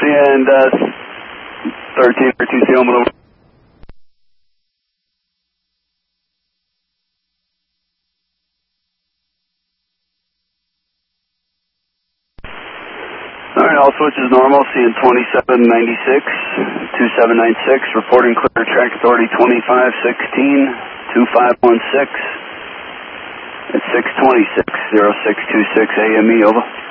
and 13 or 2 Seal Middle. Alright, all switches normal, seeing 2796, 2796, reporting clear, track authority 2516, 2516, at 626, 0626 AME, over.